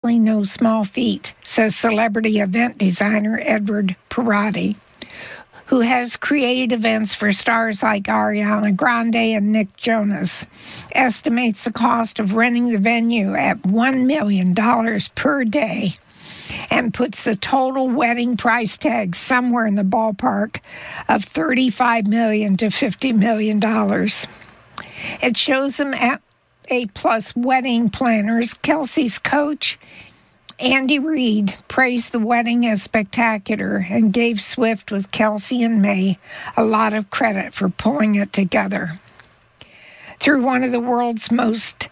definitely no small feat, says celebrity event designer Edward Parati, who has created events for stars like Ariana Grande and Nick Jonas, estimates the cost of renting the venue at $1 million per day and puts the total wedding price tag somewhere in the ballpark of $35 million to $50 million. It shows them at A-plus wedding planners. Kelsey's coach, Andy Reid, praised the wedding as spectacular and gave Swift with Kelsey and May a lot of credit for pulling it together. Through one of the world's most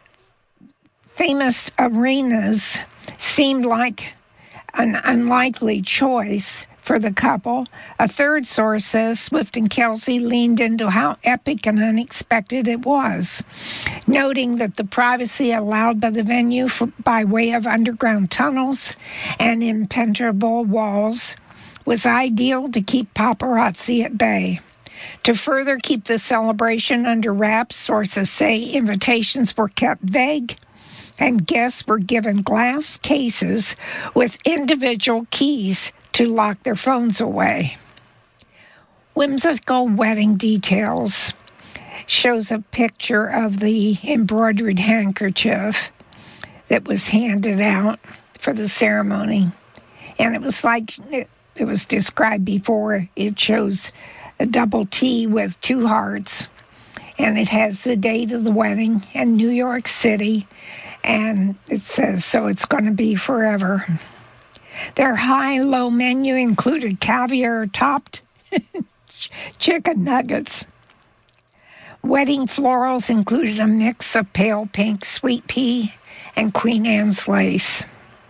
famous arenas seemed like an unlikely choice for the couple, a third source says Swift and Kelsey leaned into how epic and unexpected it was, noting that the privacy allowed by the venue by way of underground tunnels and impenetrable walls was ideal to keep paparazzi at bay. To further keep the celebration under wraps, sources say invitations were kept vague and guests were given glass cases with individual keys to lock their phones away. Whimsical Wedding Details shows a picture of the embroidered handkerchief that was handed out for the ceremony. And it was like it was described before. It shows a double T with two hearts. And it has the date of the wedding in New York City. And it says, so it's going to be forever. Their high-low menu included caviar-topped chicken nuggets. Wedding florals included a mix of pale pink sweet pea and Queen Anne's lace.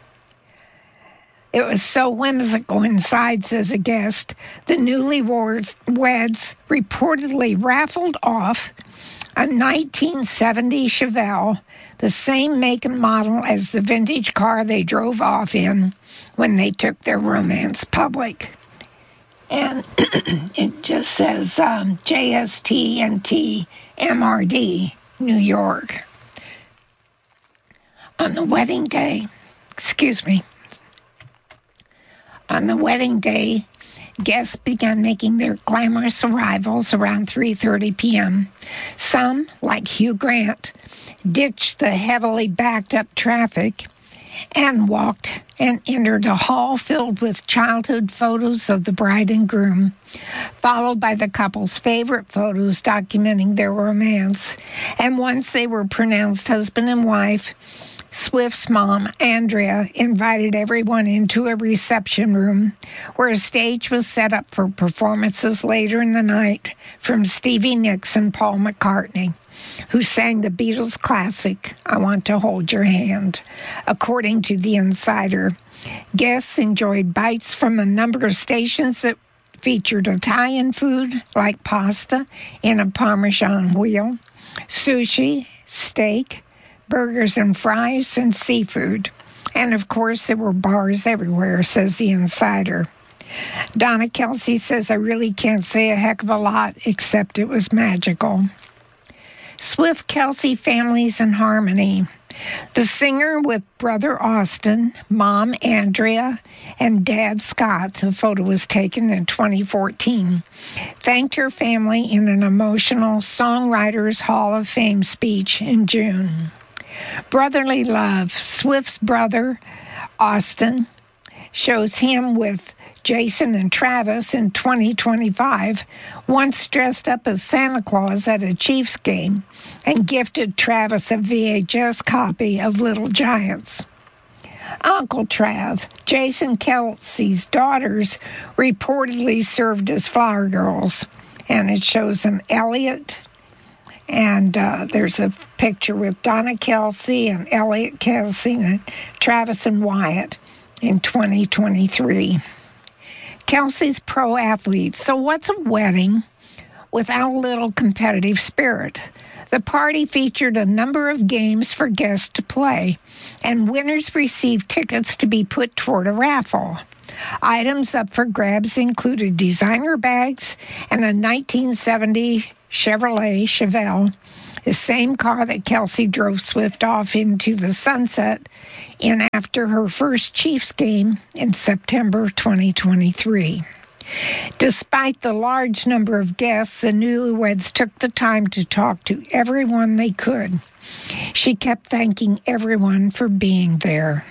It was so whimsical inside, says a guest. The newlyweds reportedly raffled off a 1970 Chevelle, the same make and model as the vintage car they drove off in when they took their romance public. And it just says JST and T MRD, New York. On the wedding day, guests began making their glamorous arrivals around 3:30 p.m. Some, like Hugh Grant, ditched the heavily backed-up traffic and walked and entered a hall filled with childhood photos of the bride and groom, followed by the couple's favorite photos documenting their romance. And once they were pronounced husband and wife, Swift's mom, Andrea, invited everyone into a reception room where a stage was set up for performances later in the night from Stevie Nicks and Paul McCartney, who sang the Beatles classic, I Want to Hold Your Hand. According to The Insider, guests enjoyed bites from a number of stations that featured Italian food like pasta in a Parmesan wheel, sushi, steak, burgers and fries, and seafood. And, of course, there were bars everywhere, says The Insider. Donna Kelsey says, I really can't say a heck of a lot, except it was magical. Swift-Kelsey families in harmony. The singer with brother Austin, mom Andrea, and dad Scott, the photo was taken in 2014, thanked her family in an emotional Songwriters Hall of Fame speech in June. Brotherly love. Swift's brother, Austin, shows him with Jason and Travis in 2025, once dressed up as Santa Claus at a Chiefs game and gifted Travis a VHS copy of Little Giants. Uncle Trav, Jason Kelsey's daughters, reportedly served as flower girls, and it shows them Elliot. And there's a picture with Donna Kelsey and Elliot Kelsey and Travis and Wyatt in 2023. Kelsey's pro athletes. So what's a wedding without a little competitive spirit? The party featured a number of games for guests to play, and winners received tickets to be put toward a raffle. Items up for grabs included designer bags and a 1970 Chevrolet Chevelle, the same car that Kelsey drove Swift off into the sunset in after her first Chiefs game in September 2023. Despite the large number of guests, the newlyweds took the time to talk to everyone they could. She kept thanking everyone for being there.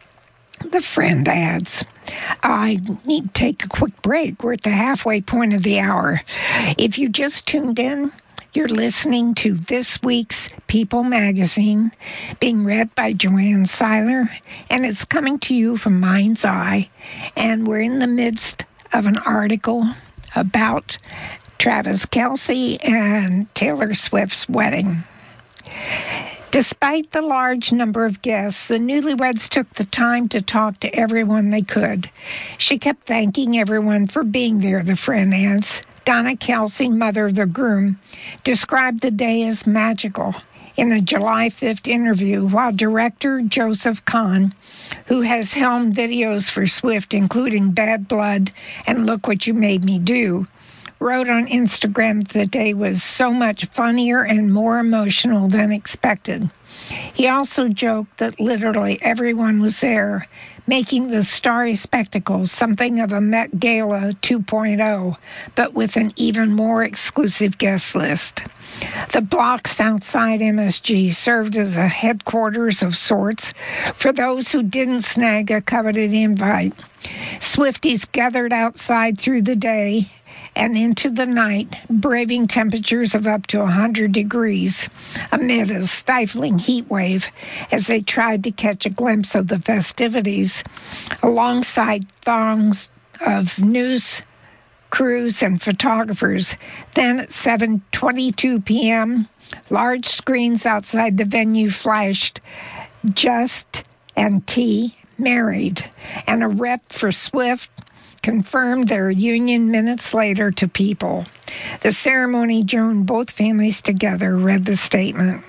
The friend adds, I need to take a quick break. We're at the halfway point of the hour. If you just tuned in, you're listening to this week's People magazine, being read by Joanne Seiler, and it's coming to you from Mind's Eye. And we're in the midst of an article about Travis Kelce and Taylor Swift's wedding. Despite the large number of guests, the newlyweds took the time to talk to everyone they could. She kept thanking everyone for being there, the friend adds. Donna Kelce, mother of the groom, described the day as magical in a July 5th interview, while director Joseph Kahn, who has helmed videos for Swift, including Bad Blood and Look What You Made Me Do, wrote on Instagram that the day was so much funnier and more emotional than expected. He also joked that literally everyone was there, making the starry spectacle something of a Met Gala 2.0, but with an even more exclusive guest list. The blocks outside MSG served as a headquarters of sorts for those who didn't snag a coveted invite. Swifties gathered outside through the day and into the night, braving temperatures of up to 100 degrees amid a stifling heat wave as they tried to catch a glimpse of the festivities, alongside throngs of news crews and photographers. Then at 7:22 p.m., large screens outside the venue flashed Just and T married, and a rep for Swift confirmed their union minutes later to People. The ceremony joined both families together, read the statement.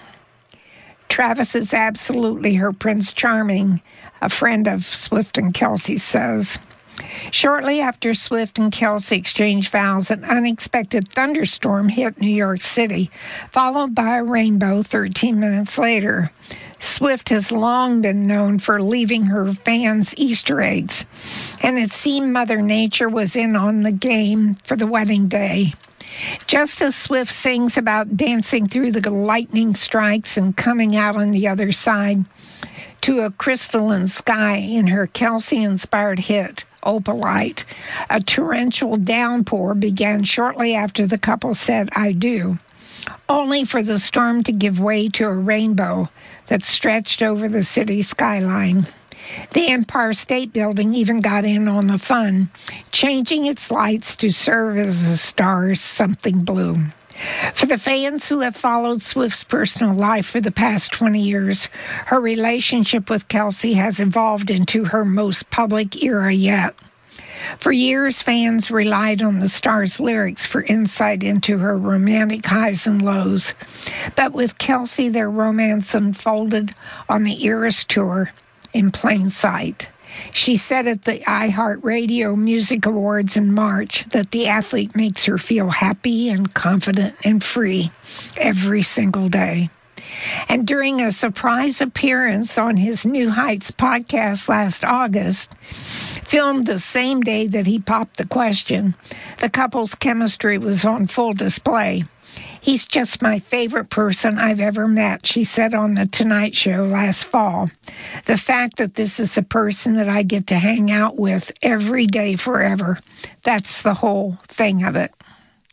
Travis is absolutely her Prince Charming, a friend of Swift and Kelce says. Shortly after Swift and Kelce exchanged vows, an unexpected thunderstorm hit New York City, followed by a rainbow 13 minutes later. Swift has long been known for leaving her fans Easter eggs, and it seemed Mother Nature was in on the game for the wedding day. Just as Swift sings about dancing through the lightning strikes and coming out on the other side to a crystalline sky in her Kelce-inspired hit, Opalite, a torrential downpour began shortly after the couple said, I do, only for the storm to give way to a rainbow that stretched over the city skyline. The Empire State Building even got in on the fun, changing its lights to serve as the stars something blue. For the fans who have followed Swift's personal life for the past 20 years, her relationship with Kelce has evolved into her most public era yet. For years, fans relied on the star's lyrics for insight into her romantic highs and lows. But with Kelce, their romance unfolded on the Eras Tour in plain sight. She said at the iHeartRadio Music Awards in March that the athlete makes her feel happy and confident and free every single day. And during a surprise appearance on his New Heights podcast last August, filmed the same day that he popped the question, the couple's chemistry was on full display. He's just my favorite person I've ever met, she said on The Tonight Show last fall. The fact that this is the person that I get to hang out with every day forever, that's the whole thing of it.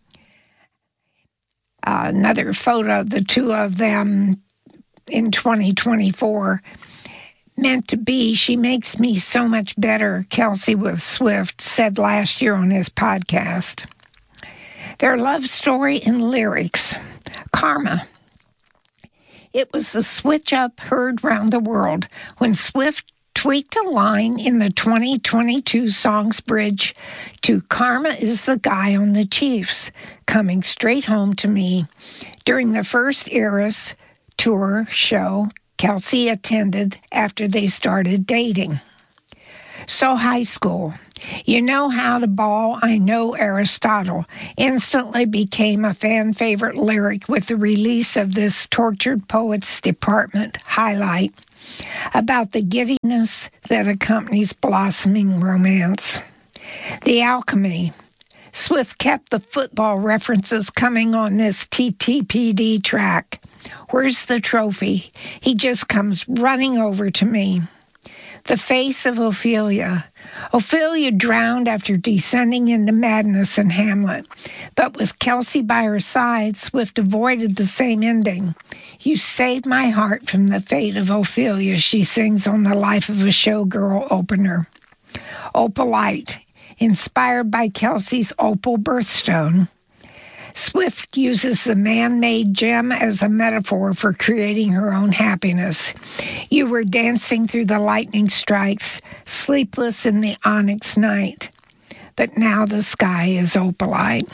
Another photo of the two of them in 2024, meant to be, she makes me so much better, Kelce with Swift said last year on his podcast. Their love story and lyrics. Karma. It was a switch up heard round the world when Swift tweaked a line in the 2022 song's bridge to Karma is the guy on the Chiefs, coming straight home to me. During the first Eras tour show Kelce attended after they started dating. So high school. You know how to ball, I know Aristotle instantly became a fan favorite lyric with the release of this Tortured Poets Department highlight about the giddiness that accompanies blossoming romance. The Alchemy. Swift kept the football references coming on this TTPD track. Where's the trophy? He just comes running over to me. The face of Ophelia. Ophelia drowned after descending into madness in Hamlet. But with Kelsey by her side, Swift avoided the same ending. You saved my heart from the fate of Ophelia, she sings on the Life of a Showgirl opener. Opalite. Inspired by Kelsey's opal birthstone, Swift uses the man-made gem as a metaphor for creating her own happiness. You were dancing through the lightning strikes, sleepless in the onyx night, but now the sky is opalite.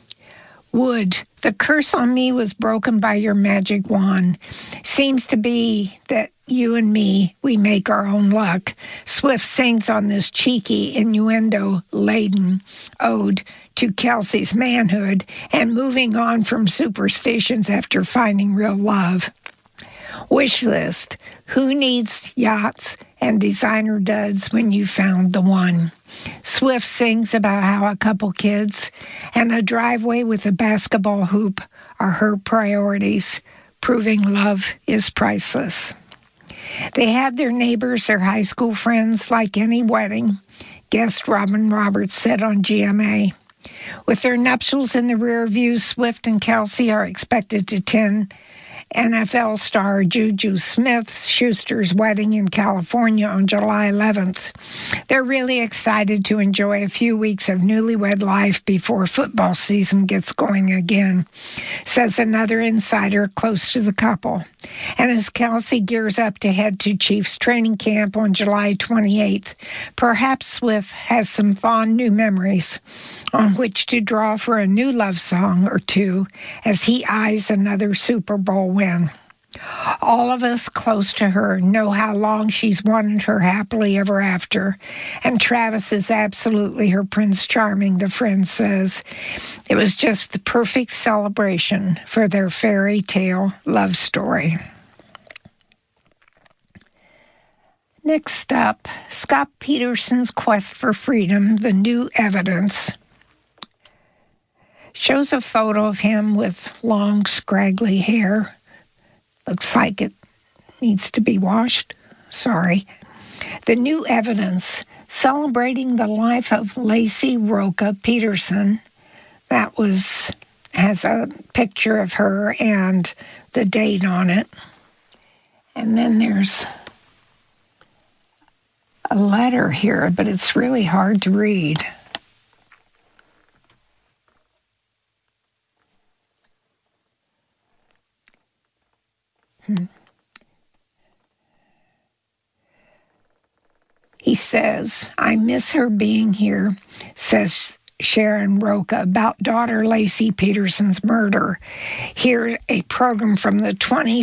Wood, the curse on me was broken by your magic wand. Seems to be that you and me, we make our own luck. Swift sings on this cheeky, innuendo-laden ode to Kelsey's manhood and moving on from superstitions after finding real love. Wish list. Who needs yachts and designer duds when you found the one? Swift sings about how a couple kids and a driveway with a basketball hoop are her priorities, proving love is priceless. They had their neighbors, their high school friends, like any wedding, guest Robin Roberts said on GMA. With their nuptials in the rear view, Swift and Kelsey are expected to attend NFL star Juju Smith-Schuster's wedding in California on July 11th. They're really excited to enjoy a few weeks of newlywed life before football season gets going again, says another insider close to the couple. And as Kelsey gears up to head to Chiefs training camp on July 28th, perhaps Swift has some fond new memories on which to draw for a new love song or two as he eyes another Super Bowl win. All of us close to her know how long she's wanted her happily ever after, and Travis is absolutely her Prince Charming, the friend says. It was just the perfect celebration for their fairy tale love story. Next up, Scott Peterson's Quest for Freedom, The New Evidence. Shows a photo of him with long, scraggly hair. Looks like it needs to be washed. Sorry. The New Evidence, celebrating the life of Lacey Roca Peterson. That has a picture of her and the date on it. And then there's a letter here, but it's really hard to read. He says, I miss her being here, says Sharon Roca about daughter Lacey Peterson's murder. Here's a program from the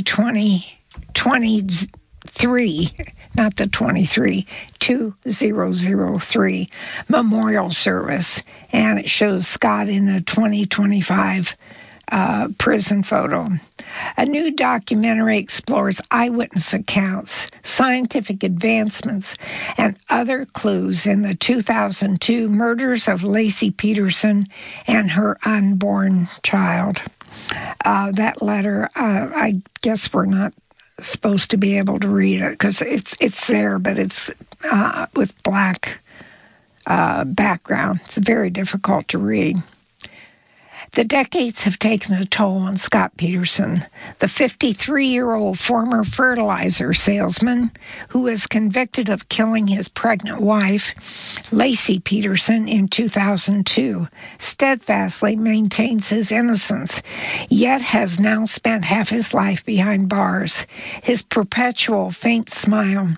2003 memorial service, and it shows Scott in a 2025 prison photo. A new documentary explores eyewitness accounts, scientific advancements, and other clues in the 2002 murders of Lacey Peterson and her unborn child. That letter, I guess we're not supposed to be able to read it because it's there, but it's with black background. It's very difficult to read. The decades have taken a toll on Scott Peterson, the 53-year-old former fertilizer salesman who was convicted of killing his pregnant wife, Lacey Peterson, in 2002, steadfastly maintains his innocence, yet has now spent half his life behind bars. His perpetual faint smile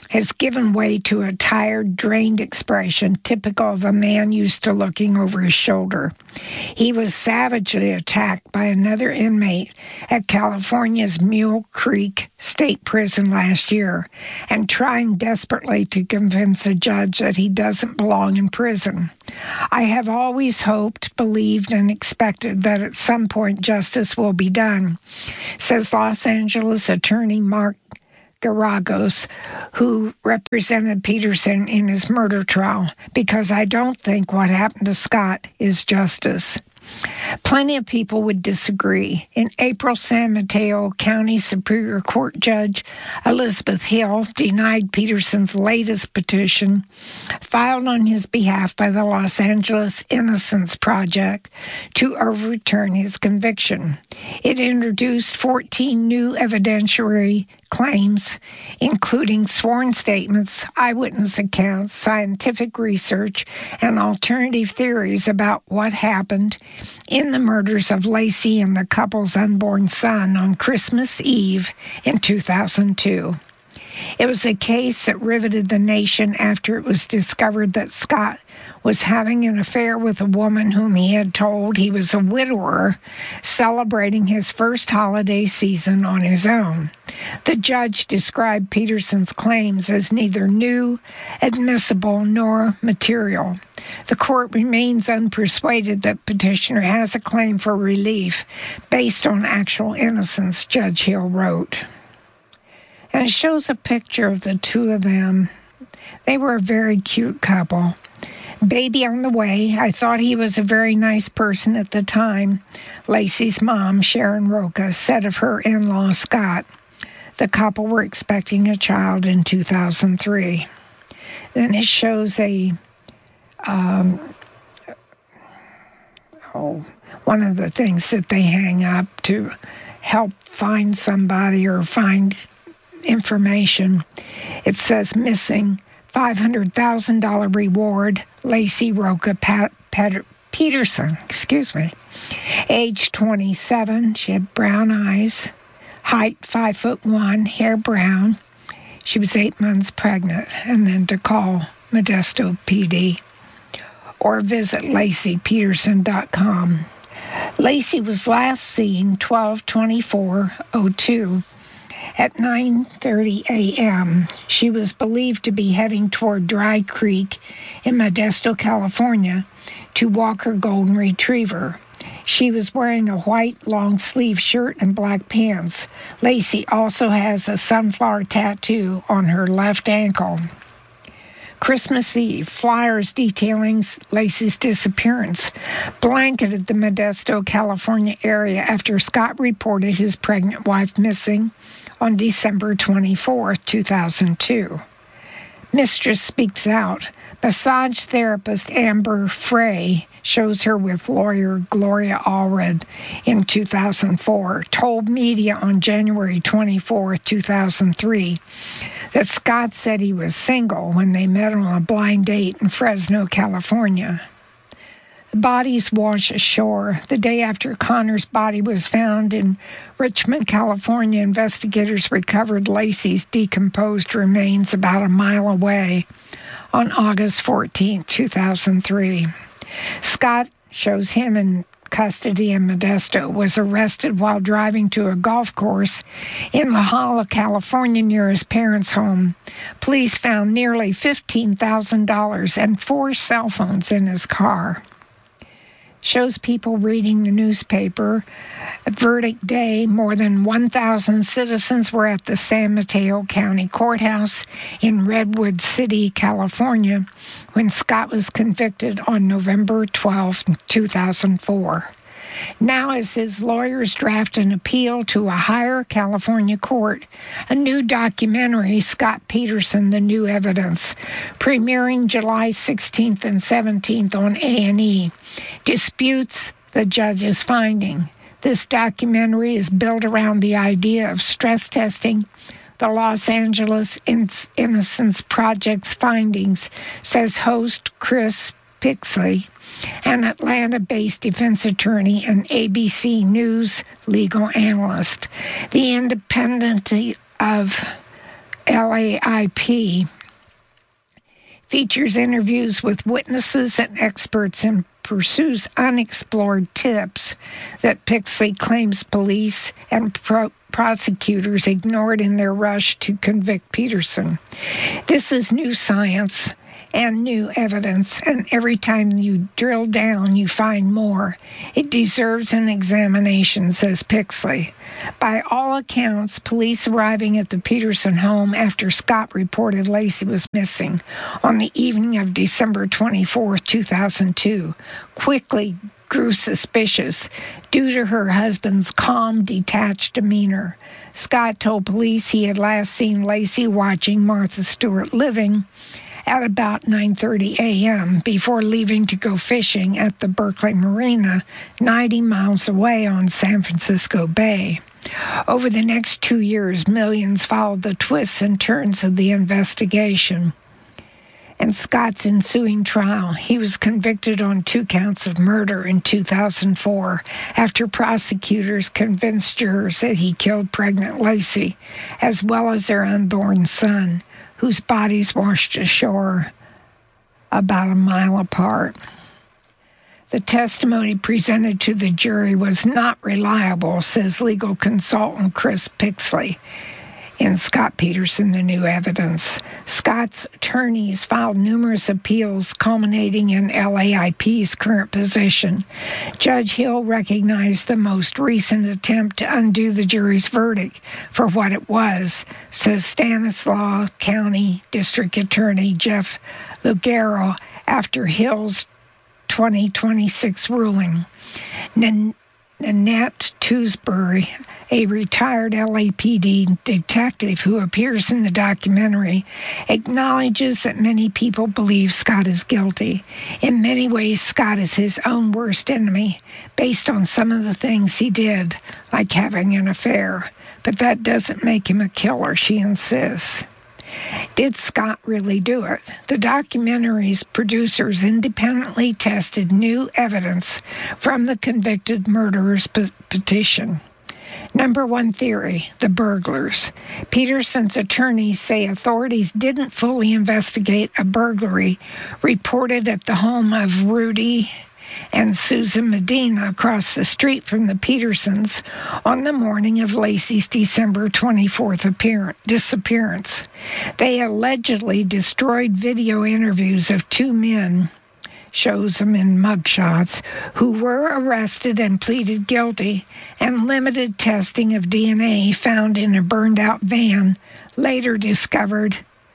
has given way to a tired, drained expression typical of a man used to looking over his shoulder. He was savagely attacked by another inmate at California's Mule Creek State Prison last year and trying desperately to convince a judge that he doesn't belong in prison. I have always hoped, believed, and expected that at some point justice will be done, says Los Angeles attorney Mark Garagos, who represented Peterson in his murder trial, because I don't think what happened to Scott is justice. Plenty of people would disagree. In April, San Mateo County Superior Court Judge Elizabeth Hill denied Peterson's latest petition, filed on his behalf by the Los Angeles Innocence Project, to overturn his conviction. It introduced 14 new evidentiary claims, including sworn statements, eyewitness accounts, scientific research, and alternative theories about what happened in the murders of Laci and the couple's unborn son on Christmas Eve in 2002. It was a case that riveted the nation after it was discovered that Scott was having an affair with a woman whom he had told he was a widower, celebrating his first holiday season on his own. The judge described Peterson's claims as neither new, admissible, nor material. The court remains unpersuaded that petitioner has a claim for relief based on actual innocence, Judge Hill wrote. And it shows a picture of the two of them. They were a very cute couple. Baby on the way. I thought he was a very nice person at the time, Laci's mom, Sharon Roca, said of her in-law, Scott. The couple were expecting a child in 2003. Then it shows one of the things that they hang up to help find somebody or find information. It says missing, $500,000 reward, Laci Roca Peterson, age 27. She had brown eyes, height 5'1", hair brown. She was 8 months pregnant. And then to call Modesto PD or visit LaciPeterson.com. Laci was last seen 12/24/02 at 9:30 a.m. She was believed to be heading toward Dry Creek in Modesto, California, to walk her golden retriever. She was wearing a white long-sleeve shirt and black pants. Laci also has a sunflower tattoo on her left ankle. Christmas Eve, flyers detailing Laci's disappearance blanketed the Modesto, California area after Scott reported his pregnant wife missing on December 24, 2002. Mistress speaks out. Massage therapist Amber Frey shows her with lawyer Gloria Allred in 2004, told media on January 24, 2003, that Scott said he was single when they met on a blind date in Fresno, California. The bodies wash ashore. The day after Connor's body was found in Richmond, California, investigators recovered Laci's decomposed remains about a mile away on August 14, 2003. Scott, shows him in custody in Modesto, was arrested while driving to a golf course in La Jolla, California, near his parents' home. Police found nearly $15,000 and 4 cell phones in his car. Shows people reading the newspaper. Verdict day, more than 1,000 citizens were at the San Mateo County Courthouse in Redwood City, California, when Scott was convicted on November 12, 2004. Now, as his lawyers draft an appeal to a higher California court, a new documentary, Scott Peterson, The New Evidence, premiering July 16th and 17th on A&E, disputes the judge's finding. This documentary is built around the idea of stress testing the Los Angeles Innocence Project's findings, says host Chris Pixley, an Atlanta-based defense attorney and ABC News legal analyst. The independence of LAIP features interviews with witnesses and experts and pursues unexplored tips that Pixley claims police and prosecutors ignored in their rush to convict Peterson. This is new science and new evidence, and every time you drill down, you find more. It deserves an examination, says Pixley. By all accounts, police arriving at the Peterson home after Scott reported Laci was missing on the evening of December 24, 2002, quickly grew suspicious due to her husband's calm, detached demeanor. Scott told police he had last seen Laci watching Martha Stewart living at about 9:30 a.m. before leaving to go fishing at the Berkeley Marina, 90 miles away on San Francisco Bay. Over the next 2 years, millions followed the twists and turns of the investigation and Scott's ensuing trial. He was convicted on 2 counts of murder in 2004 after prosecutors convinced jurors that he killed pregnant Laci, as well as their unborn son, whose bodies washed ashore about a mile apart. The testimony presented to the jury was not reliable, says legal consultant Chris Pixley in Scott Peterson, The New Evidence. Scott's attorneys filed numerous appeals culminating in LAIP's current position. Judge Hill recognized the most recent attempt to undo the jury's verdict for what it was, says Stanislaus County District Attorney Jeff Lugaro after Hill's 2026 ruling. Nanette Tewsbury, a retired LAPD detective who appears in the documentary, acknowledges that many people believe Scott is guilty. In many ways, Scott is his own worst enemy, based on some of the things he did, like having an affair. But that doesn't make him a killer, she insists. Did Scott really do it? The documentary's producers independently tested new evidence from the convicted murderer's petition. Number 1 theory, the burglars. Peterson's attorneys say authorities didn't fully investigate a burglary reported at the home of Rudy and Susan Medina across the street from the Petersons on the morning of Laci's December 24th disappearance. They allegedly destroyed video interviews of 2 men, shows them in mugshots, who were arrested and pleaded guilty, and limited testing of DNA found in a burned-out van, later discovered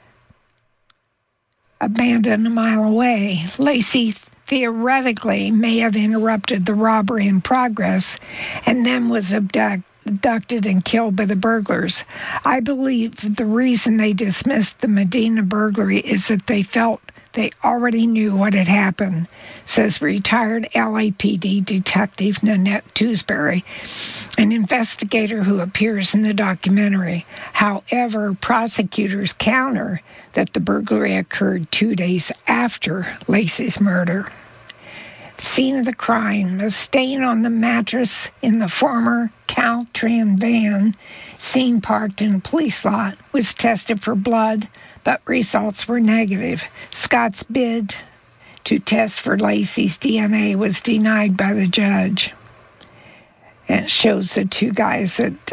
abandoned a mile away. Laci theoretically may have interrupted the robbery in progress and then was abducted and killed by the burglars. I believe the reason they dismissed the Medina burglary is that they felt they already knew what had happened, says retired LAPD detective Nanette Tewsbury, an investigator who appears in the documentary. However, prosecutors counter that the burglary occurred 2 days after Laci's murder. The scene of the crime, a stain on the mattress in the former Caltran van seen parked in a police lot, was tested for blood, but results were negative. Scott's bid to test for Laci's DNA was denied by the judge. And it shows the 2 guys that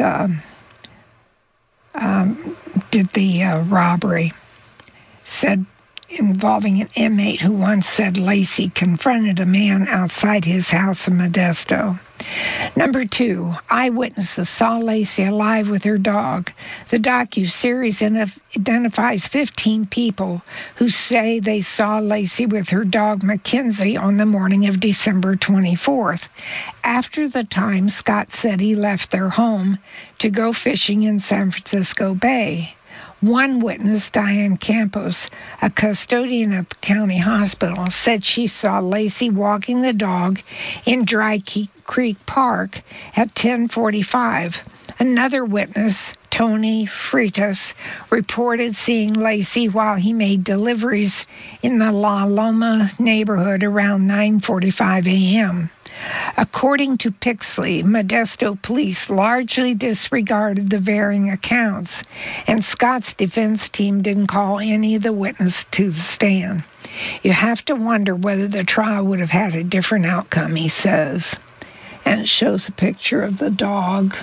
did the robbery, said involving an inmate who once said Laci confronted a man outside his house in Modesto. Number 2, eyewitnesses saw Laci alive with her dog. The docu-series identifies 15 people who say they saw Laci with her dog Mackenzie on the morning of December 24th. After the time, Scott said he left their home to go fishing in San Francisco Bay. One witness, Diane Campos, a custodian at the county hospital, said she saw Laci walking the dog in Dry Creek Park at 10:45. Another witness, Tony Freitas, reported seeing Laci while he made deliveries in the La Loma neighborhood around 9:45 a.m. According to Pixley, Modesto police largely disregarded the varying accounts, and Scott's defense team didn't call any of the witnesses to the stand. You have to wonder whether the trial would have had a different outcome, he says. And it shows a picture of the dog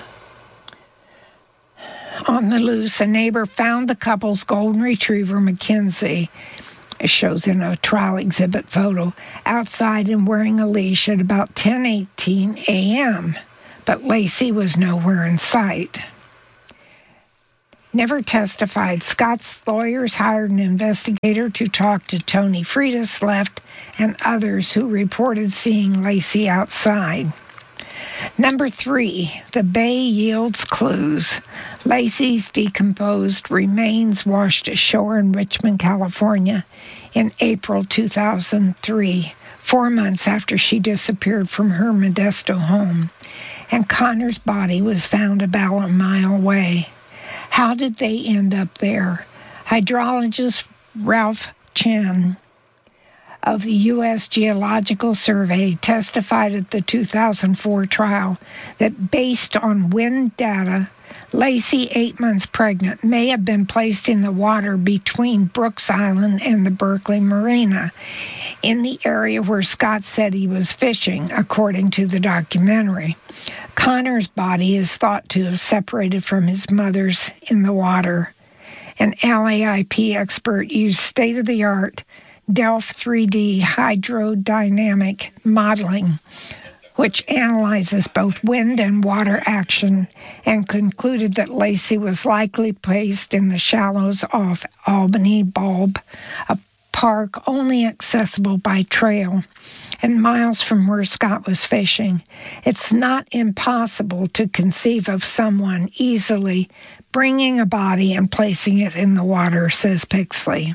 on the loose. A neighbor found the couple's golden retriever, Mackenzie. It shows in a trial exhibit photo, outside and wearing a leash at about 10:18 a.m., but Laci was nowhere in sight. Never testified. Scott's lawyers hired an investigator to talk to Tony Freitas left and others who reported seeing Laci outside. Number 3, the bay yields clues. Laci's decomposed remains washed ashore in Richmond, California in April 2003, 4 months after she disappeared from her Modesto home, and Connor's body was found about a mile away. How did they end up there? Hydrologist Ralph Chen of the U.S. Geological Survey testified at the 2004 trial that based on wind data, Laci, 8 months pregnant, may have been placed in the water between Brooks Island and the Berkeley Marina, in the area where Scott said he was fishing, according to the documentary. Connor's body is thought to have separated from his mother's in the water. An LAIP expert used state-of-the-art Delft 3D hydrodynamic modeling, which analyzes both wind and water action, and concluded that Laci was likely placed in the shallows off Albany Bulb, a park only accessible by trail and miles from where Scott was fishing. It's not impossible to conceive of someone easily bringing a body and placing it in the water, says Pixley.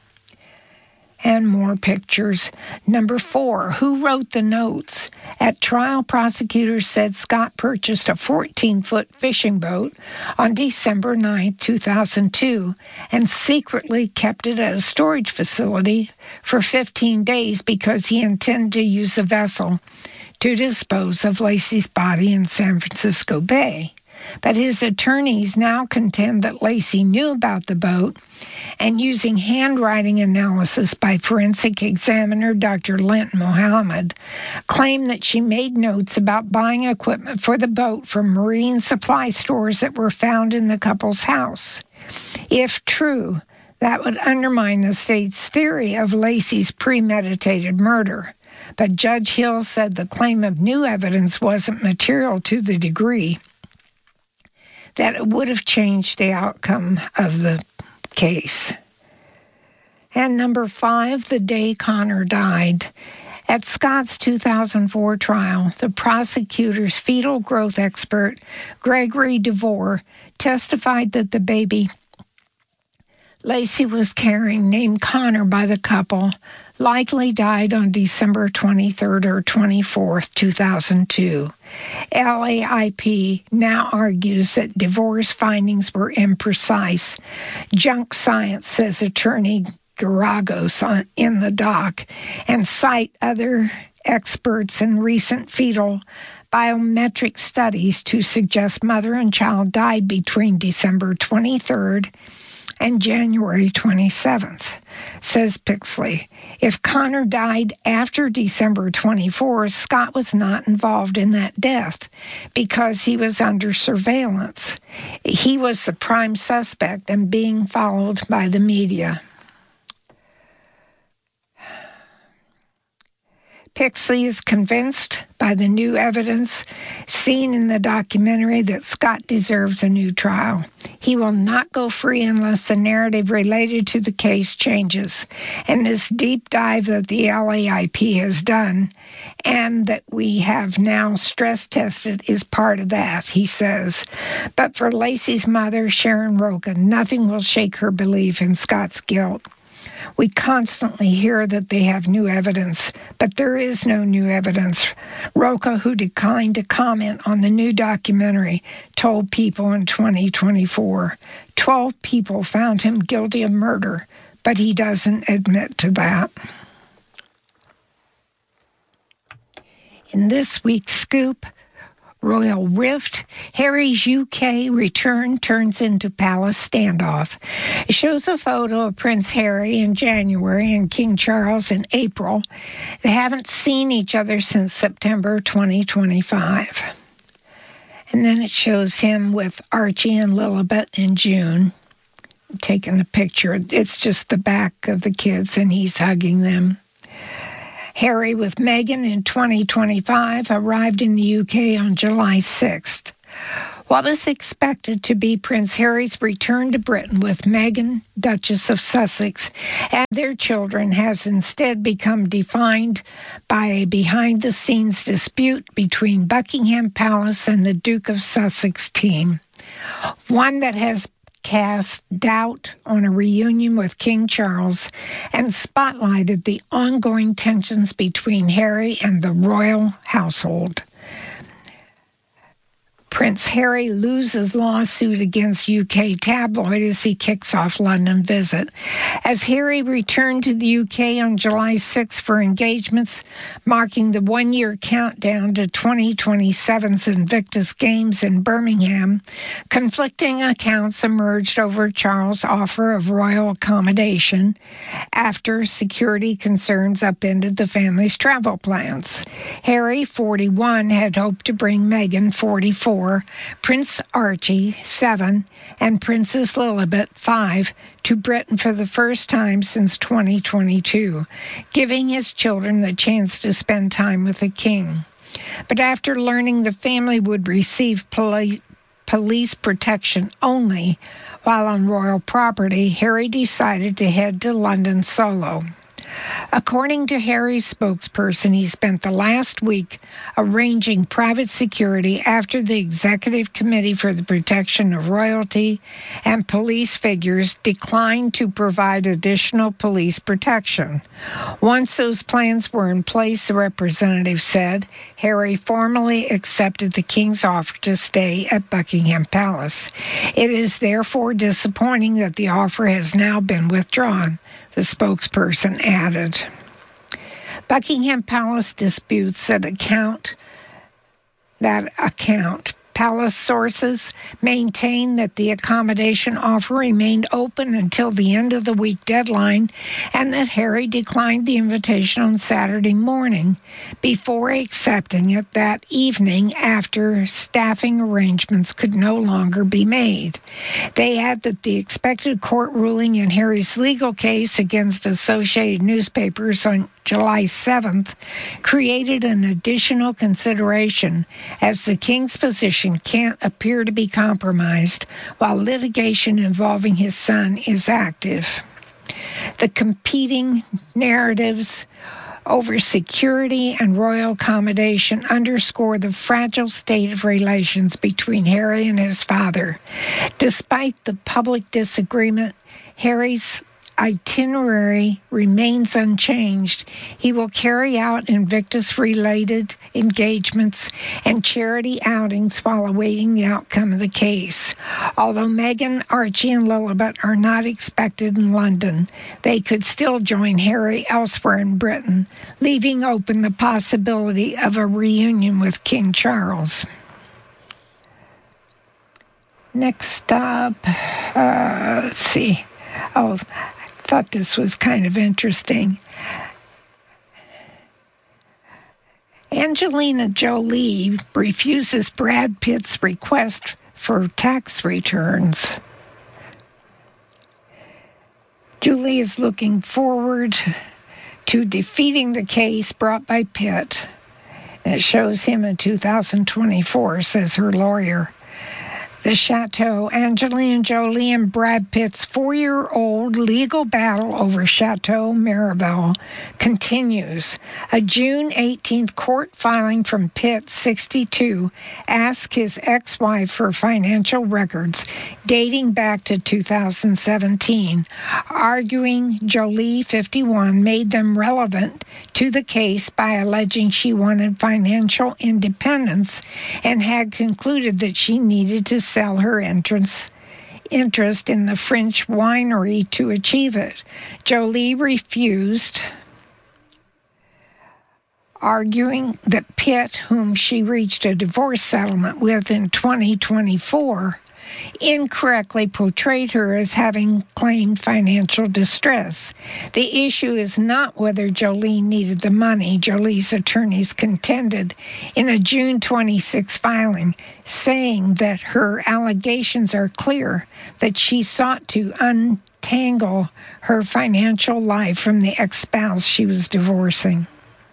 And more pictures. Number 4, who wrote the notes? At trial, prosecutors said Scott purchased a 14-foot fishing boat on December 9, 2002, and secretly kept it at a storage facility for 15 days because he intended to use the vessel to dispose of Laci's body in San Francisco Bay. But his attorneys now contend that Laci knew about the boat, and using handwriting analysis by forensic examiner Dr. Linton Mohammed, claimed that she made notes about buying equipment for the boat from marine supply stores that were found in the couple's house. If true, that would undermine the state's theory of Laci's premeditated murder. But Judge Hill said the claim of new evidence wasn't material to the degree that it would have changed the outcome of the case. And number 5, the day Connor died. At Scott's 2004 trial, the prosecutor's fetal growth expert, Gregory DeVore, testified that the baby Laci was carrying, named Connor by the couple, likely died on December 23rd or 24th, 2002. LAIP now argues that DeVore's findings were imprecise. Junk science, says attorney Garagos in the doc, and cite other experts in recent fetal biometric studies to suggest mother and child died between December 23rd and January 27th, says Pixley. If Connor died after December 24th, Scott was not involved in that death because he was under surveillance. He was the prime suspect and being followed by the media. Pixley is convinced by the new evidence seen in the documentary that Scott deserves a new trial. He will not go free unless the narrative related to the case changes. And this deep dive that the LAIP has done and that we have now stress tested is part of that, he says. But for Laci's mother, Sharon Rocha, nothing will shake her belief in Scott's guilt. We constantly hear that they have new evidence, but there is no new evidence. Rocha, who declined to comment on the new documentary, told People in 2024, 12 people found him guilty of murder, but he doesn't admit to that. In this week's scoop, Royal Rift, Harry's UK return turns into palace standoff. It shows a photo of Prince Harry in January and King Charles in April. They haven't seen each other since September 2025. And then it shows him with Archie and Lilibet in June, taking the picture. It's just the back of the kids, and he's hugging them. Harry with Meghan in 2025 arrived in the UK on July 6th. What was expected to be Prince Harry's return to Britain with Meghan, Duchess of Sussex, and their children has instead become defined by a behind-the-scenes dispute between Buckingham Palace and the Duke of Sussex team, one that has cast doubt on a reunion with King Charles and spotlighted the ongoing tensions between Harry and the royal household. Prince Harry loses lawsuit against UK tabloid as he kicks off London visit. As Harry returned to the UK on July 6 for engagements, marking the one-year countdown to 2027's Invictus Games in Birmingham, conflicting accounts emerged over Charles' offer of royal accommodation after security concerns upended the family's travel plans. Harry, 41, had hoped to bring Meghan, 44, Prince Archie, 7, and Princess Lilibet, 5, to Britain for the first time since 2022, giving his children the chance to spend time with the king. But after learning the family would receive police protection only while on royal property, Harry decided to head to London solo. According to Harry's spokesperson, he spent the last week arranging private security after the Executive Committee for the Protection of Royalty and police figures declined to provide additional police protection. Once those plans were in place, the representative said, Harry formally accepted the King's offer to stay at Buckingham Palace. It is therefore disappointing that the offer has now been withdrawn, the spokesperson added. Buckingham Palace disputes that account. Palace sources maintain that the accommodation offer remained open until the end of the week deadline and that Harry declined the invitation on Saturday morning before accepting it that evening after staffing arrangements could no longer be made. They add that the expected court ruling in Harry's legal case against Associated Newspapers on July 7th created an additional consideration as the King's position can't appear to be compromised while litigation involving his son is active. The competing narratives over security and royal accommodation underscore the fragile state of relations between Harry and his father. Despite the public disagreement, Harry's itinerary remains unchanged. He will carry out Invictus-related engagements and charity outings while awaiting the outcome of the case. Although Meghan, Archie, and Lilibet are not expected in London, they could still join Harry elsewhere in Britain, leaving open the possibility of a reunion with King Charles. Next up, let's see. I thought this was kind of interesting. Angelina Jolie refuses Brad Pitt's request for tax returns. Jolie is looking forward to defeating the case brought by Pitt. It shows him in 2024, says her lawyer. The Chateau, Angelina Jolie and Brad Pitt's 4-year-old legal battle over Chateau Miraval continues. A June 18th court filing from Pitt, 62, asked his ex-wife for financial records dating back to 2017, arguing Jolie, 51, made them relevant to the case by alleging she wanted financial independence and had concluded that she needed to sell her interest in the French winery to achieve it. Jolie refused arguing that Pitt, whom she reached a divorce settlement with in 2024, incorrectly portrayed her as having claimed financial distress. The issue is not whether Jolie needed the money. Jolie's attorneys contended in a June 26 filing, saying that her allegations are clear, that she sought to untangle her financial life from the ex-spouse she was divorcing.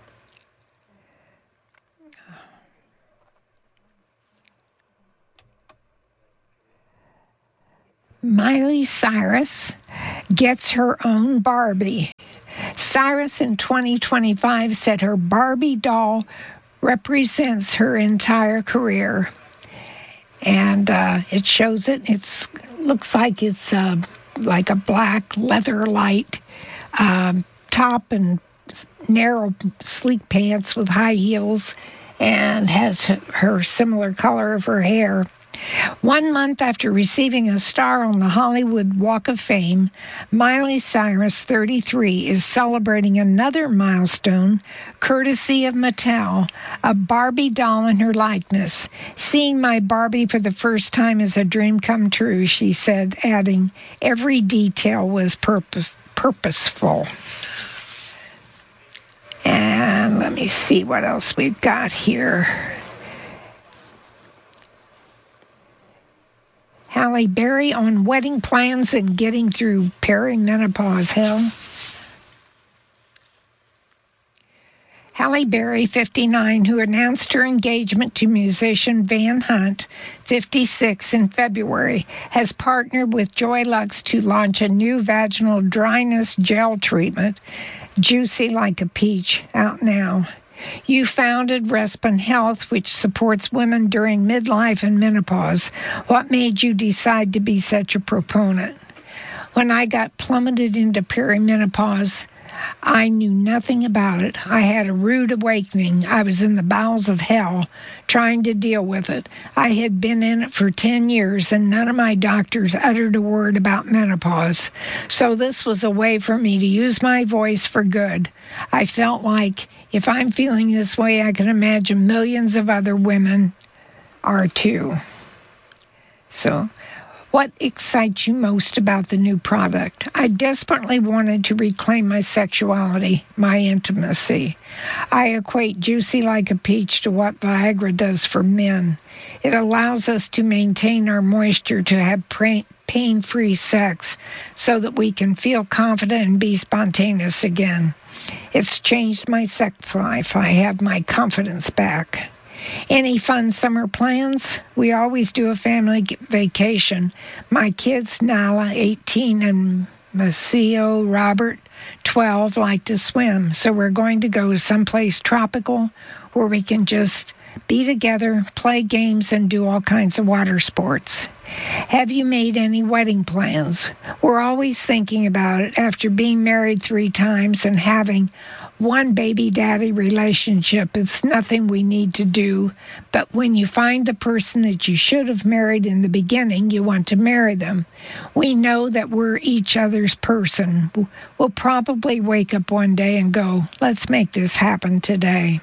Miley Cyrus gets her own Barbie. Cyrus in 2025 said her Barbie doll represents her entire career. And it shows it. It looks like it's like a black leather light top and narrow, sleek pants with high heels, and has her similar color of her hair. 1 month after receiving a star on the Hollywood Walk of Fame, Miley Cyrus, 33, is celebrating another milestone, courtesy of Mattel, a Barbie doll in her likeness. Seeing my Barbie for the first time is a dream come true, she said, adding, every detail was purposeful. And let me see what else we've got here. Halle Berry on wedding plans and getting through perimenopause hell. Halle Berry, 59, who announced her engagement to musician Van Hunt, 56, in February, has partnered with JoyLuxe to launch a new vaginal dryness gel treatment, Juicy Like a Peach, out now. You founded Respin Health, which supports women during midlife and menopause. What made you decide to be such a proponent? When I got plummeted into perimenopause, I knew nothing about it. I had a rude awakening. I was in the bowels of hell trying to deal with it. I had been in it for 10 years, and none of my doctors uttered a word about menopause. So this was a way for me to use my voice for good. I felt like if I'm feeling this way, I can imagine millions of other women are too. So, what excites you most about the new product? I desperately wanted to reclaim my sexuality, my intimacy. I equate Juicy Like a Peach to what Viagra does for men. It allows us to maintain our moisture, to have pain-free sex, so that we can feel confident and be spontaneous again. It's changed my sex life. I have my confidence back. Any fun summer plans? We always do a family vacation. My kids, Nala, 18, and Maceo, Robert, 12, like to swim. So we're going to go someplace tropical where we can just be together, play games, and do all kinds of water sports. Have you made any wedding plans? We're always thinking about it after being married 3 times and having one baby daddy relationship. It's nothing we need to do, but when you find the person that you should have married in the beginning, you want to marry them. We know that we're each other's person. We'll probably wake up one day and go, let's make this happen today.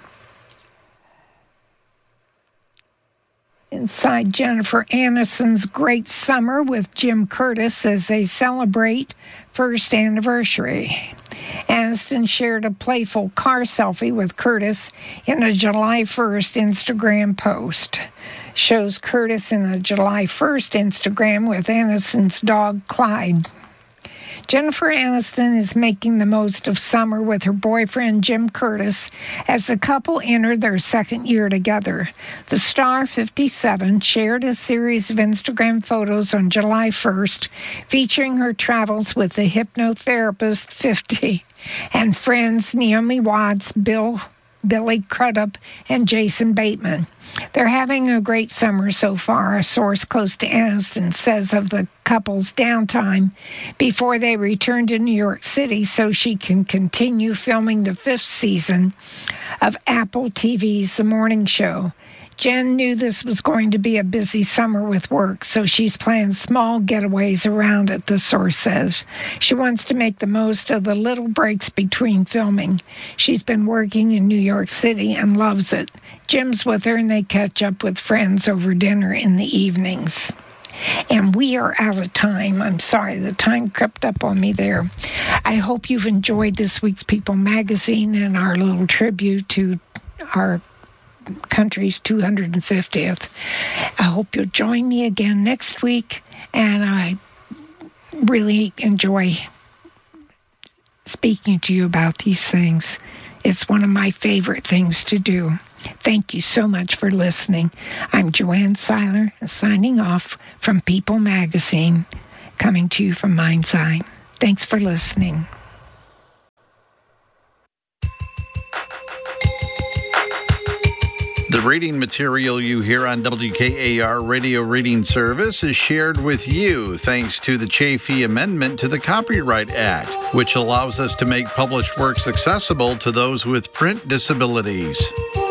Inside Jennifer Aniston's Great Summer with Jim Curtis as they celebrate first anniversary. Aniston shared a playful car selfie with Curtis in a July 1st Instagram post. Shows Curtis in a July 1st Instagram with Aniston's dog Clyde. Jennifer Aniston is making the most of summer with her boyfriend Jim Curtis as the couple enter their second year together. The star, 57, shared a series of Instagram photos on July 1st featuring her travels with the hypnotherapist, 50, and friends Naomi Watts, Billy Crudup, and Jason Bateman. They're having a great summer so far, a source close to Aniston says of the couple's downtime before they return to New York City so she can continue filming the 5th season of Apple TV's The Morning Show. Jen knew this was going to be a busy summer with work, so she's planned small getaways around it, the source says. She wants to make the most of the little breaks between filming. She's been working in New York City and loves it. Jim's with her, and they catch up with friends over dinner in the evenings. And we are out of time. I'm sorry, the time crept up on me there. I hope you've enjoyed this week's People magazine and our little tribute to our country's 250th. I hope you'll join me again next week, and I really enjoy speaking to you about these things. It's one of my favorite things to do. Thank you so much for listening. I'm Joanne Seiler, signing off from People magazine, coming to you from Mind's Eye. Thanks for listening. The reading material you hear on WKAR Radio Reading Service is shared with you thanks to the Chafee Amendment to the Copyright Act, which allows us to make published works accessible to those with print disabilities.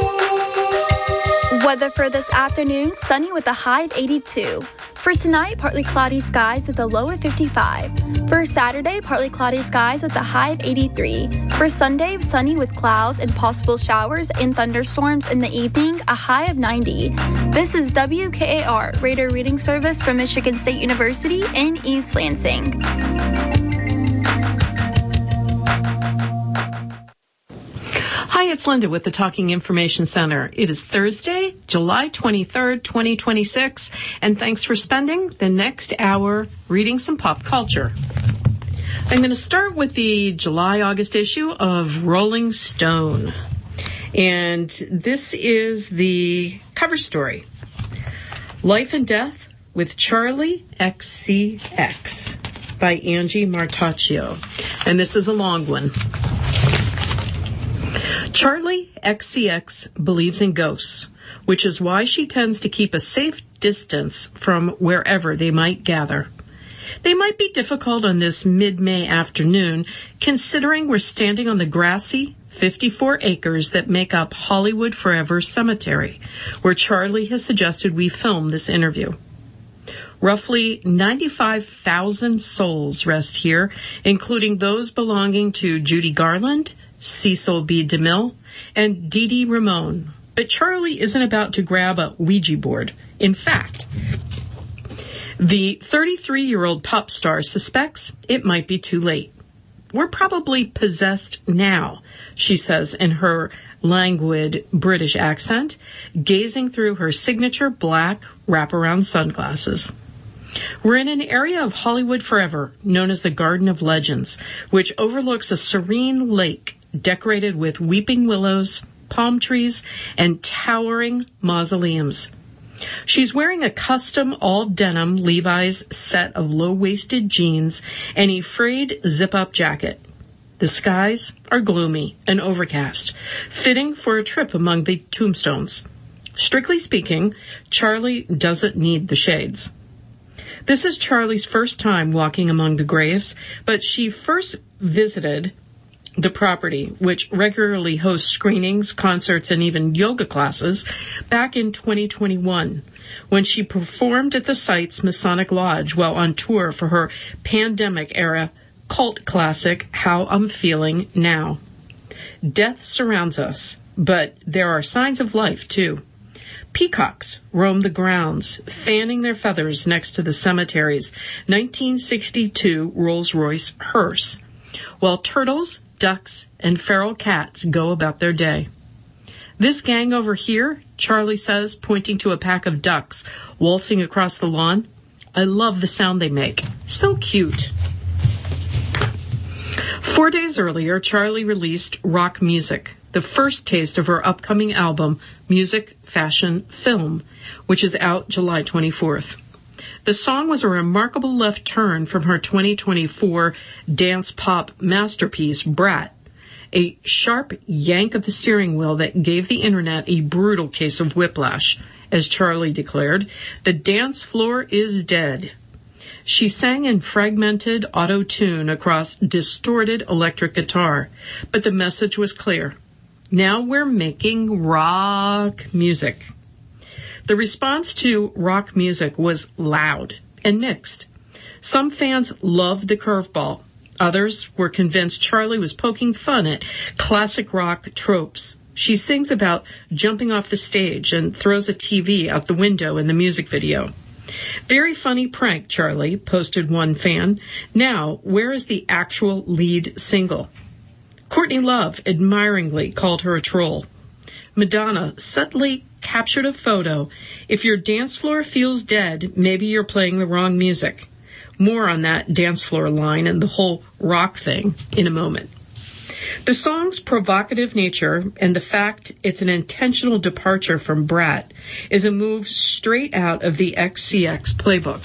Weather for this afternoon, sunny with a high of 82. For tonight, partly cloudy skies with a low of 55. For Saturday, partly cloudy skies with a high of 83. For Sunday, sunny with clouds and possible showers and thunderstorms in the evening, a high of 90. This is WKAR Radio Reading Service from Michigan State University in East Lansing. Hi, it's Linda with the Talking Information Center. It is Thursday, July 23rd, 2026, and thanks for spending the next hour reading some pop culture. I'm going to start with the July-August issue of Rolling Stone, and this is the cover story, Life and Death with Charli XCX by Angie Martocchio, and this is a long one. Charli XCX believes in ghosts, which is why she tends to keep a safe distance from wherever they might gather. They might be difficult on this mid-May afternoon, considering we're standing on the grassy 54 acres that make up Hollywood Forever Cemetery, where Charli has suggested we film this interview. Roughly 95,000 souls rest here, including those belonging to Judy Garland, Cecil B. DeMille, and Dee Dee Ramone. But Charli isn't about to grab a Ouija board. In fact, the 33-year-old pop star suspects it might be too late. We're probably possessed now, she says in her languid British accent, gazing through her signature black wraparound sunglasses. We're in an area of Hollywood Forever known as the Garden of Legends, which overlooks a serene lake decorated with weeping willows, palm trees, and towering mausoleums. She's wearing a custom all-denim Levi's set of low-waisted jeans and a frayed zip-up jacket. The skies are gloomy and overcast, fitting for a trip among the tombstones. Strictly speaking, Charli doesn't need the shades. This is Charli's first time walking among the graves, but she first visited the property, which regularly hosts screenings, concerts, and even yoga classes, back in 2021, when she performed at the site's Masonic Lodge while on tour for her pandemic-era cult classic, How I'm Feeling Now. Death surrounds us, but there are signs of life, too. Peacocks roam the grounds, fanning their feathers next to the cemetery's 1962 Rolls-Royce hearse, while turtles, ducks, and feral cats go about their day. This gang over here, Charli says, pointing to a pack of ducks waltzing across the lawn, I love the sound they make. So cute. 4 days earlier, Charli released Rock Music, the first taste of her upcoming album, Music, Fashion, Film, which is out July 24th. The song was a remarkable left turn from her 2024 dance pop masterpiece, Brat, a sharp yank of the steering wheel that gave the internet a brutal case of whiplash. As Charli declared, the dance floor is dead. She sang in fragmented auto-tune across distorted electric guitar, but the message was clear. Now we're making rock music. The response to rock music was loud and mixed. Some fans loved the curveball. Others were convinced Charlie was poking fun at classic rock tropes. She sings about jumping off the stage and throws a TV out the window in the music video. Very funny prank, Charlie, posted one fan. Now, where is the actual lead single? Courtney Love admiringly called her a troll. Madonna subtly captured a photo. If your dance floor feels dead, maybe you're playing the wrong music. More on that dance floor line and the whole rock thing in a moment. The song's provocative nature and the fact it's an intentional departure from Brat is a move straight out of the XCX playbook.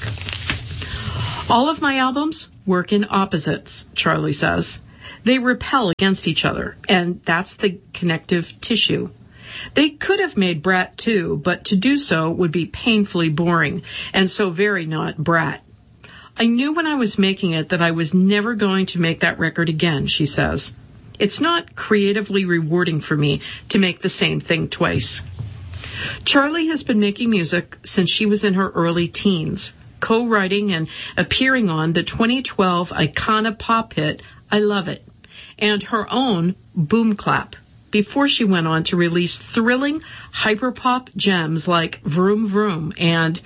All of my albums work in opposites, Charlie says. They repel against each other, and that's the connective tissue. They could have made Brat too, but to do so would be painfully boring, and so very not Brat. I knew when I was making it that I was never going to make that record again, she says. It's not creatively rewarding for me to make the same thing twice. Charlie has been making music since she was in her early teens, co-writing and appearing on the 2012 Icona pop hit, I Love It, and her own Boom Clap, before she went on to release thrilling hyperpop gems like Vroom Vroom and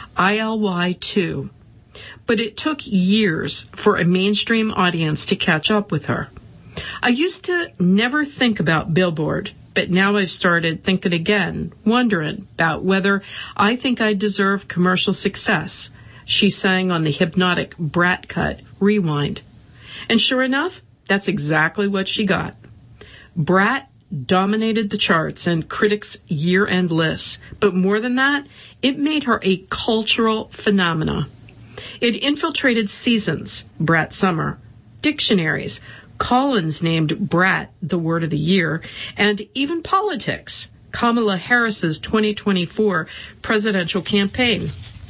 ILY 2. But it took years for a mainstream audience to catch up with her. I used to never think about Billboard, but now I've started thinking again, wondering about whether I think I deserve commercial success, she sang on the hypnotic Brat cut, Rewind. And sure enough, that's exactly what she got. Brat dominated the charts and critics' year-end lists, but more than that, it made her a cultural phenomenon. It infiltrated seasons, Brat Summer, dictionaries, Collins named Brat the word of the year, and even politics, Kamala Harris's 2024 presidential campaign.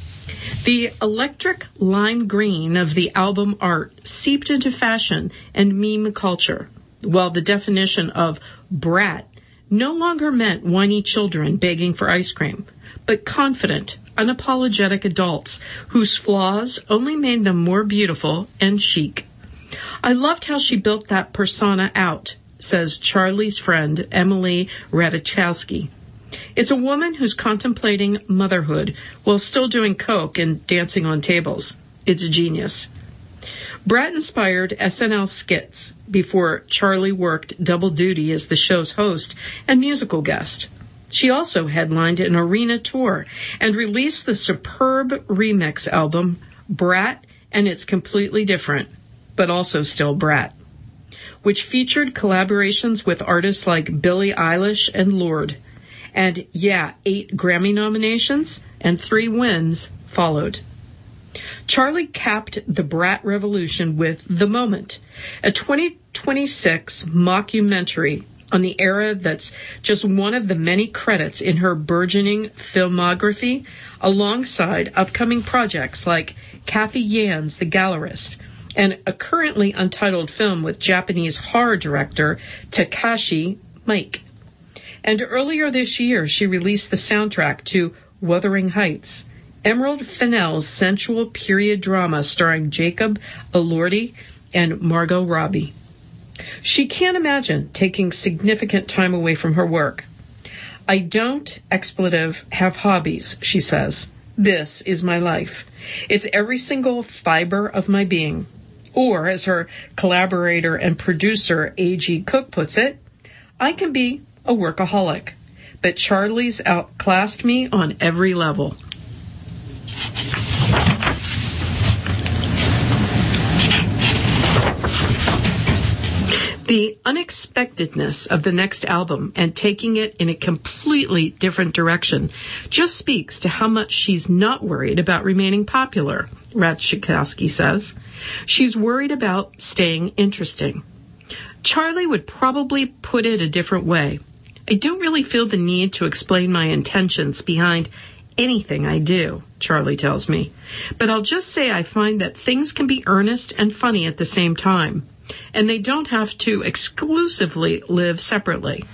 The electric lime green of the album art seeped into fashion and meme culture, while the definition of brat no longer meant whiny children begging for ice cream, but confident, unapologetic adults whose flaws only made them more beautiful and chic. I loved how she built that persona out, says Charlie's friend Emily Ratajkowski. It's a woman who's contemplating motherhood while still doing coke and dancing on tables. It's genius. Brat inspired SNL skits before Charlie worked double duty as the show's host and musical guest. She also headlined an arena tour and released the superb remix album, Brat and It's Completely Different, but also still Brat, which featured collaborations with artists like Billie Eilish and Lorde. And 8 Grammy nominations and 3 wins followed. Charlie capped the Brat revolution with The Moment, a 2026 mockumentary on the era that's just one of the many credits in her burgeoning filmography, alongside upcoming projects like Kathy Yan's The Gallerist, and a currently untitled film with Japanese horror director Takashi Miike. And earlier this year, she released the soundtrack to Wuthering Heights, Emerald Fennell's sensual period drama starring Jacob Elordi and Margot Robbie. She can't imagine taking significant time away from her work. I don't, have hobbies, she says. This is my life. It's every single fiber of my being. Or, as her collaborator and producer A.G. Cook puts it, I can be a workaholic, but Charlie's outclassed me on every level. The unexpectedness of the next album and taking it in a completely different direction just speaks to how much she's not worried about remaining popular, Ratajkowski says. She's worried about staying interesting. Charlie would probably put it a different way. I don't really feel the need to explain my intentions behind anything I do, Charlie tells me. But I'll just say I find that things can be earnest and funny at the same time, and they don't have to exclusively live separately.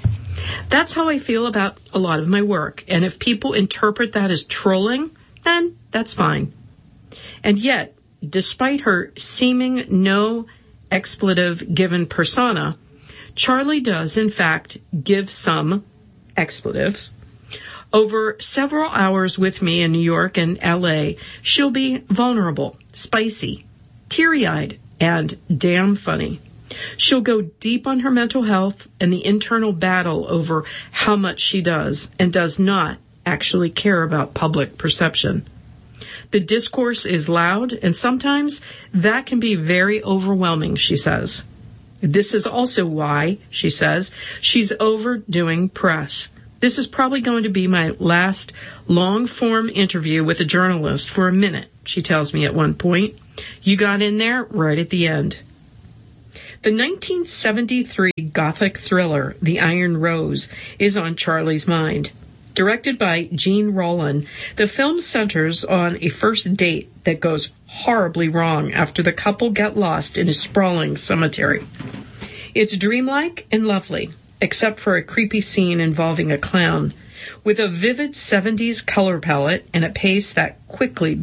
That's how I feel about a lot of my work, and if people interpret that as trolling, then that's fine. And yet, despite her seeming no expletive-given persona, Charlie does, in fact, give some expletives. Over several hours with me in New York and L.A., she'll be vulnerable, spicy, teary-eyed, and damn funny. She'll go deep on her mental health and the internal battle over how much she does and does not actually care about public perception. The discourse is loud, and sometimes that can be very overwhelming, she says. This is also why, she says, she's overdoing press. This is probably going to be my last long-form interview with a journalist for a minute, she tells me at one point. You got in there right at the end. The 1973 Gothic thriller, The Iron Rose, is on Charlie's mind. Directed by Gene Roland, the film centers on a first date that goes horribly wrong after the couple get lost in a sprawling cemetery. It's dreamlike and lovely, except for a creepy scene involving a clown, with a vivid 70s color palette and a pace that quietly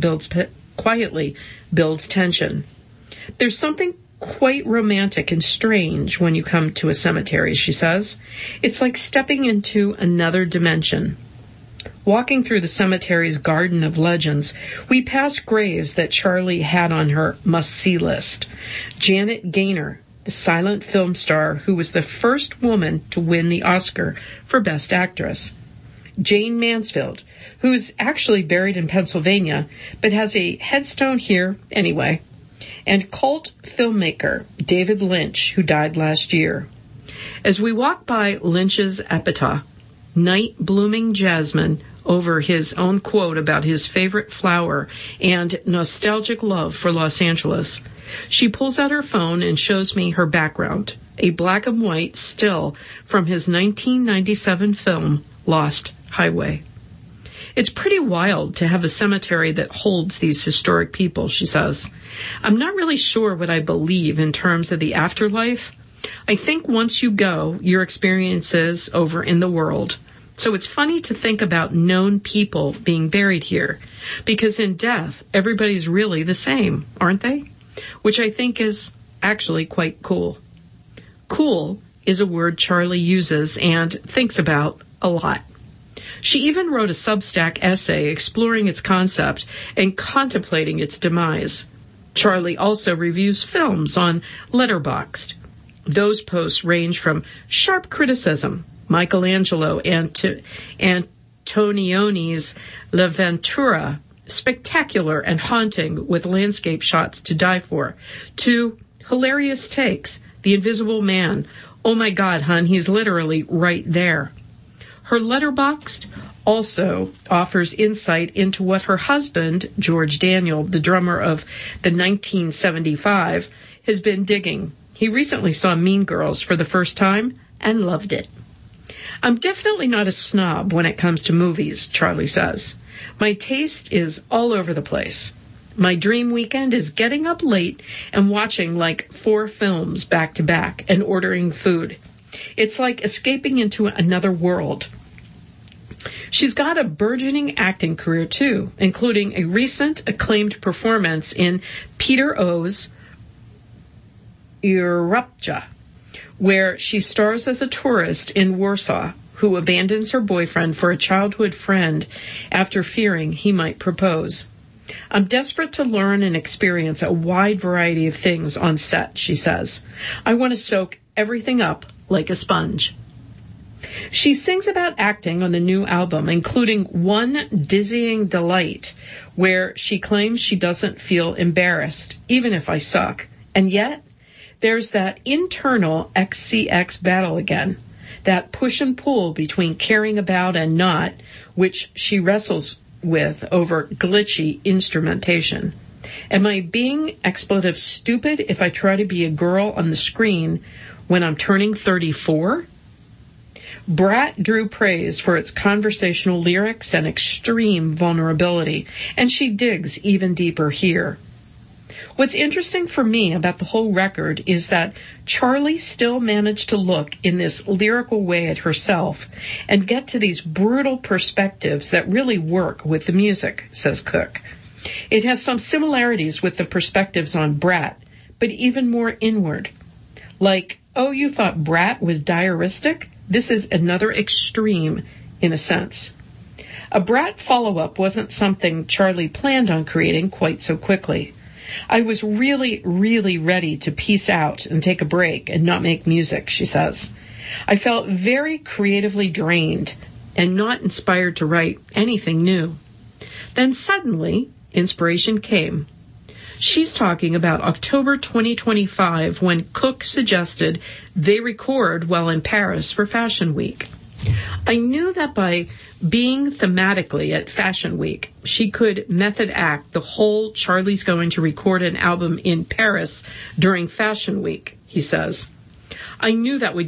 builds tension. There's something quite romantic and strange when you come to a cemetery, she says. It's like stepping into another dimension. Walking through the cemetery's garden of legends, we pass graves that Charlie had on her must-see list. Janet Gaynor, the silent film star who was the first woman to win the Oscar for Best Actress. Jane Mansfield, who's actually buried in Pennsylvania, but has a headstone here anyway. And cult filmmaker David Lynch, who died last year. As we walk by Lynch's epitaph, Night Blooming Jasmine, over his own quote about his favorite flower and nostalgic love for Los Angeles, she pulls out her phone and shows me her background, a black and white still from his 1997 film, Lost Highway. It's pretty wild to have a cemetery that holds these historic people, she says. I'm not really sure what I believe in terms of the afterlife. I think once you go, your experience is over in the world. So it's funny to think about known people being buried here, because in death, everybody's really the same, aren't they? Which I think is actually quite cool. Cool is a word Charlie uses and thinks about a lot. She even wrote a Substack essay exploring its concept and contemplating its demise. Charlie also reviews films on Letterboxd. Those posts range from sharp criticism, Michelangelo and Antonioni's La Ventura, spectacular and haunting with landscape shots to die for, to hilarious takes, The Invisible Man, oh my God, hon, he's literally right there. Her Letterboxd also offers insight into what her husband, George Daniel, the drummer of the 1975, has been digging. He recently saw Mean Girls for the first time and loved it. I'm definitely not a snob when it comes to movies, Charlie says. My taste is all over the place. My dream weekend is getting up late and watching like 4 films back to back and ordering food. It's like escaping into another world. She's got a burgeoning acting career, too, including a recent acclaimed performance in Peter O's Erupja, where she stars as a tourist in Warsaw who abandons her boyfriend for a childhood friend after fearing he might propose. I'm desperate to learn and experience a wide variety of things on set, she says. I want to soak everything up like a sponge. She sings about acting on the new album, including One Dizzying Delight, where she claims she doesn't feel embarrassed, even if I suck. And yet, there's that internal XCX battle again, that push and pull between caring about and not, which she wrestles with over glitchy instrumentation. Am I being expletive stupid if I try to be a girl on the screen when I'm turning 34? Brat drew praise for its conversational lyrics and extreme vulnerability, and she digs even deeper here. What's interesting for me about the whole record is that Charlie still managed to look in this lyrical way at herself and get to these brutal perspectives that really work with the music, says Cook. It has some similarities with the perspectives on Brat, but even more inward. Like, oh, you thought Brat was diaristic? This is another extreme, in a sense. A Brat follow-up wasn't something Charlie planned on creating quite so quickly. I was really, really ready to peace out and take a break and not make music, she says. I felt very creatively drained and not inspired to write anything new. Then suddenly, inspiration came. She's talking about October 2025 when Cook suggested they record while in Paris for Fashion Week. I knew that by being thematically at Fashion Week, she could method act the whole Charlie's going to record an album in Paris during Fashion Week, he says. I knew that would